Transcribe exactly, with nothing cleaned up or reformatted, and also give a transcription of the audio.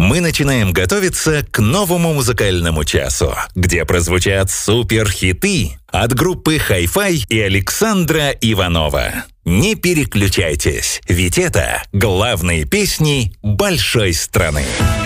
Мы начинаем готовиться к новому музыкальному часу, где прозвучат суперхиты от группы Hi-Fi и Александра Иванова. Не переключайтесь, ведь это главные песни большой страны.